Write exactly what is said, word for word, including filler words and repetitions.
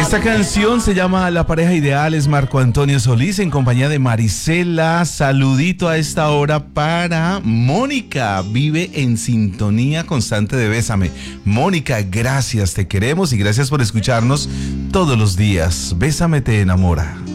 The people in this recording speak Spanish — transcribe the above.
Esta canción se llama La pareja ideal, es Marco Antonio Solís en compañía de Marisela. Saludito a esta hora para Mónica, vive en sintonía constante de Bésame. Mónica, gracias, te queremos y gracias por escucharnos todos los días. Bésame te enamora.